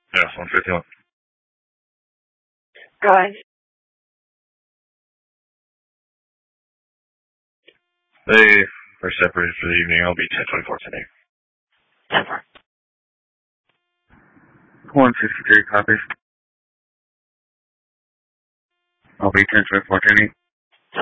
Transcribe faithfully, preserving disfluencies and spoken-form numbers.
Yeah, one fifty-one. Go ahead. They are separated for the evening. I'll be ten twenty-four today. ten four. one fifty-three copies. I'll be ten twenty-four today.